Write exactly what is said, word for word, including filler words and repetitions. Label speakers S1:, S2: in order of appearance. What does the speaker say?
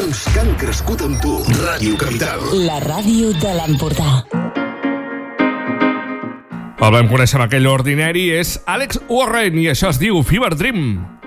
S1: Emocions que han crescut amb tu. Ràdio Capital.
S2: La ràdio de l'Empordà.
S3: El vam conèixer amb aquell ordinari, és Alex Warren i això es diu Fever Dream.